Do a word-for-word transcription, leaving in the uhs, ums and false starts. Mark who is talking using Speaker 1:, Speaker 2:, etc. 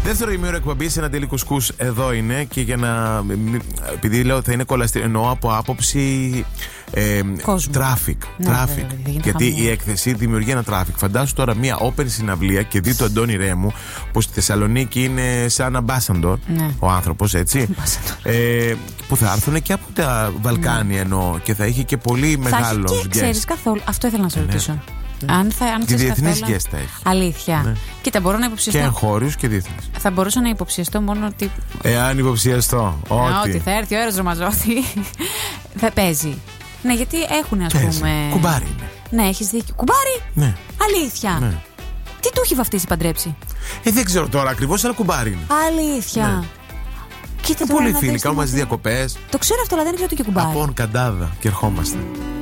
Speaker 1: Δεύτερο ημίωρο εκπομπή, ένα τέλει κουσκούς εδώ είναι. Και για να. Επειδή λέω θα είναι κολλαστή, εννοώ από άποψη. Ε, τράφικ.
Speaker 2: Ναι,
Speaker 1: τράφικ. Γιατί η έκθεση δημιουργεί ένα τράφικ. Φαντάσου τώρα μια open συναυλία και δει το Αντώνη Ρέμου, που στη Θεσσαλονίκη είναι σαν ambassador, ναι. Ο άνθρωπος, έτσι. ε, που θα έρθουν και από τα Βαλκάνια, ναι. Εννοώ, και θα έχει και πολύ μεγάλο.
Speaker 2: Και ξέρεις καθόλου. Αυτό ήθελα να σε ρωτήσω. Ναι.
Speaker 1: Ναι.
Speaker 2: Αν θα, αν
Speaker 1: και διεθνείς
Speaker 2: καθόλου...
Speaker 1: guest έχει.
Speaker 2: Αλήθεια.
Speaker 1: Ναι.
Speaker 2: Κοίτα, μπορώ να υποψιαστώ.
Speaker 1: Και εγχώριους και διεθνείς.
Speaker 2: Θα μπορούσα να υποψιαστώ μόνο ότι.
Speaker 1: Εάν υποψιαστώ.
Speaker 2: Ότι, ότι θα έρθει ο Έρος Ρωμαζότη. Θα παίζει. Ναι, γιατί έχουν, ας
Speaker 1: Παίζει.
Speaker 2: πούμε.
Speaker 1: Κουμπάρι είναι.
Speaker 2: Ναι, έχεις δίκιο. Κουμπάρι!
Speaker 1: Ναι.
Speaker 2: Αλήθεια.
Speaker 1: Ναι.
Speaker 2: Τι του έχει βαφτίσει παντρέψει.
Speaker 1: Ε, δεν ξέρω τώρα ακριβώς, αλλά κουμπάρι είναι.
Speaker 2: Αλήθεια.
Speaker 1: Ναι.
Speaker 2: Κοίτα,
Speaker 1: πολύ φίλοι, κάνουμε μαζί διακοπές.
Speaker 2: Το ξέρω αυτό, αλλά δεν ξέρω ότι και κουμπάρι.
Speaker 1: Από Καντάδα και ερχόμαστε.